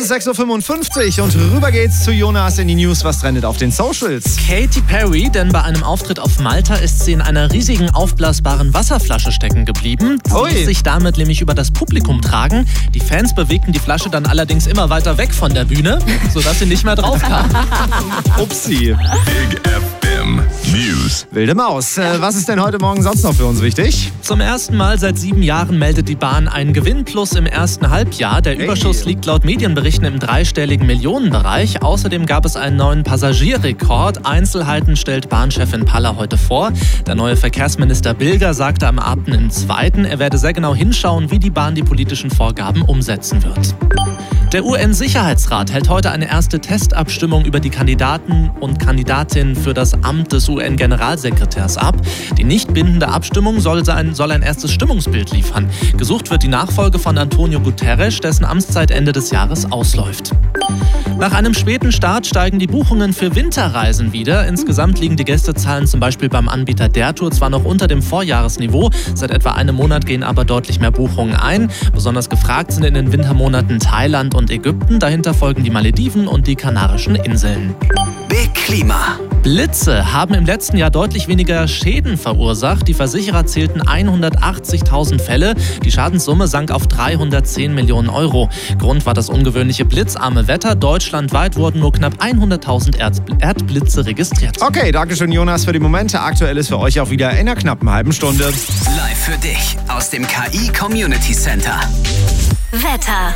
ist 6.55 Uhr und rüber geht's zu Jonas in die News. Was trendet auf den Socials? Katy Perry, denn bei einem Auftritt auf Malta ist sie in einer riesigen aufblasbaren Wasserflasche stecken geblieben. Sie ließ sich damit nämlich über das Publikum tragen. Die Fans bewegten die Flasche dann allerdings immer weiter weg von der Bühne, sodass sie nicht mehr drauf kam. Upsi. Big FM News. Wilde Maus. Was ist denn heute Morgen sonst noch für uns wichtig? Zum ersten Mal seit 7 Jahren meldet die Bahn einen Gewinnplus im ersten Halbjahr. Der Überschuss liegt laut Medienberichten im dreistelligen Millionenbereich. Außerdem gab es einen neuen Passagierrekord. Einzelheiten stellt Bahnchefin Paller heute vor. Der neue Verkehrsminister Bilger sagte am Abend im Zweiten, er werde sehr genau hinschauen, wie die Bahn die politischen Vorgaben umsetzen wird. Der UN-Sicherheitsrat hält heute eine erste Testabstimmung über die Kandidaten und Kandidatinnen für das Amt des UN-Generalsekretärs ab. Die nicht bindende Abstimmung soll ein erstes Stimmungsbild liefern. Gesucht wird die Nachfolge von Antonio Guterres, dessen Amtszeit Ende des Jahres ausläuft. Nach einem späten Start steigen die Buchungen für Winterreisen wieder. Insgesamt liegen die Gästezahlen zum Beispiel beim Anbieter der Tour zwar noch unter dem Vorjahresniveau. Seit etwa einem Monat gehen aber deutlich mehr Buchungen ein. Besonders gefragt sind in den Wintermonaten Thailand und Ägypten. Dahinter folgen die Malediven und die Kanarischen Inseln. Big Klima. Blitze haben im letzten Jahr deutlich weniger Schäden verursacht. Die Versicherer zählten 180.000 Fälle. Die Schadenssumme sank auf 310 Millionen Euro. Grund war das ungewöhnliche blitzarme Wetter. Deutschlandweit wurden nur knapp 100.000 Erdblitze registriert. Okay, danke schön Jonas für die Momente. Aktuell ist für euch auch wieder in einer knappen halben Stunde. Live für dich aus dem KI Community Center. Wetter.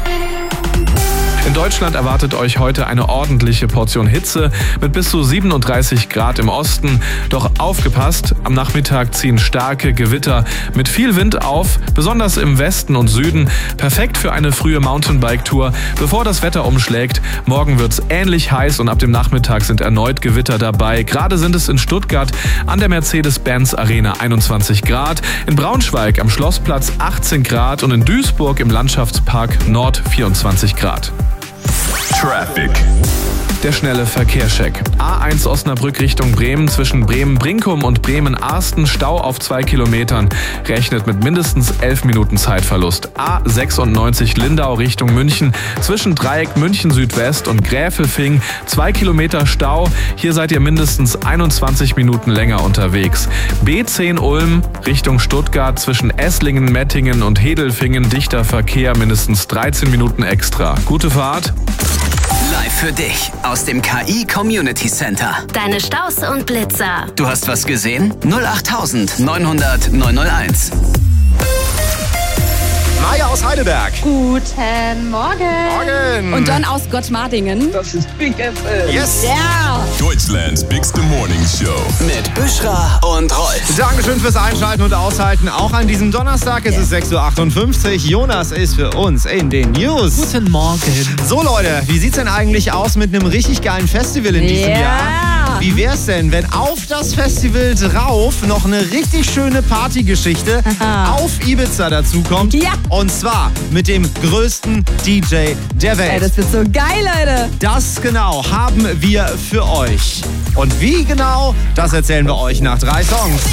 In Deutschland erwartet euch heute eine ordentliche Portion Hitze mit bis zu 37 Grad im Osten. Doch aufgepasst, am Nachmittag ziehen starke Gewitter mit viel Wind auf, besonders im Westen und Süden. Perfekt für eine frühe Mountainbike-Tour, bevor das Wetter umschlägt. Morgen wird's ähnlich heiß und ab dem Nachmittag sind erneut Gewitter dabei. Gerade sind es in Stuttgart an der Mercedes-Benz Arena 21 Grad, in Braunschweig am Schlossplatz 18 Grad und in Duisburg im Landschaftspark Nord 24 Grad. Traffic. Der schnelle Verkehrscheck. A1 Osnabrück Richtung Bremen zwischen Bremen-Brinkum und Bremen-Arsten Stau auf 2 Kilometern. Rechnet mit mindestens 11 Minuten Zeitverlust. A96 Lindau Richtung München zwischen Dreieck München Südwest und Gräfelfing 2 Kilometer Stau. Hier seid ihr mindestens 21 Minuten länger unterwegs. B10 Ulm Richtung Stuttgart zwischen Esslingen, Mettingen und Hedelfingen dichter Verkehr, mindestens 13 Minuten extra. Gute Fahrt. Live für dich aus dem KI Community Center. Deine Staus und Blitzer. Du hast was gesehen? 08000 900 901. Maja aus Heidelberg. Guten Morgen. Morgen. Und Don aus Gottmardingen. Das ist Big FM. Yes. Ja. Deutschlands Bigste Morning Show. Mit Büschra und Rolf. Dankeschön fürs Einschalten und Aushalten. Auch an diesem Donnerstag ist es 6.58 Uhr. Jonas ist für uns in den News. Guten Morgen. So Leute, wie sieht's denn eigentlich aus mit einem richtig geilen Festival in diesem Jahr? Wie wär's denn, wenn auf das Festival drauf noch eine richtig schöne Partygeschichte auf Ibiza dazukommt? Ja. Und zwar mit dem größten DJ der Welt. Ey, das wird so geil, Leute. Das genau haben wir für euch. Und wie genau, das erzählen wir euch nach 3 Songs.